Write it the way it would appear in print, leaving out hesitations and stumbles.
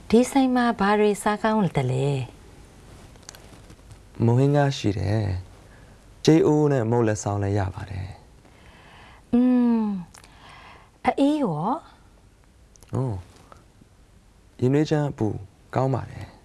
ဒီဆိုင်မှာဘာတွေစားကောင်းတယ်လဲမုံဟင်းကားရှိတယ်ဂျေအိုးနဲ့မုတ်လက်ဆောင်လည်းရပါတယ်อืมအေးရောဟုတ်ရင်းနှွေးချမ်းအပူကောင်းပါတယ်